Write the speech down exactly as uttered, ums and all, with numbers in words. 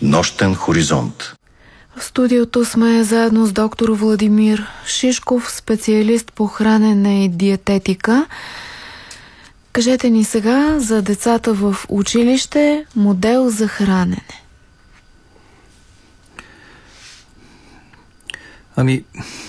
Нощен хоризонт. В студиото сме заедно с доктор Владимир Шишков, специалист по хранене и диететика. Кажете ни сега за децата в училище, модел за хранене. Ами,